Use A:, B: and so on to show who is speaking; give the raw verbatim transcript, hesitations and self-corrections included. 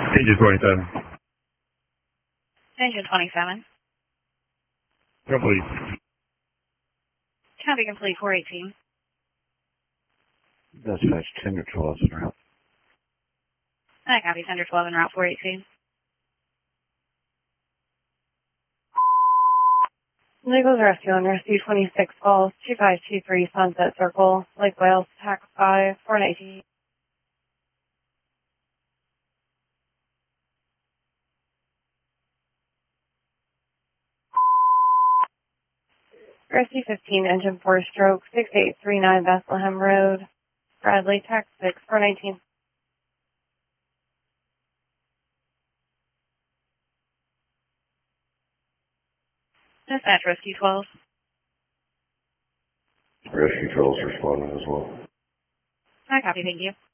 A: Engine twenty-seven.
B: Engine twenty-seven.
A: Complete.
B: Copy complete four eighteen.
C: Dispatch ten or twelve en route.
B: I copy ten or twelve en route four eighteen. Legals Rescue on Rescue twenty-six Falls, two five two three Sunset Circle, Lake Wales, tax five, four nineteen. Rescue fifteen, engine four stroke, six eight three nine Bethlehem Road, Bradley, tax six, four nineteen. Dispatch Rescue twelve.
C: Rescue twelve's responding as well.
B: I copy, thank you.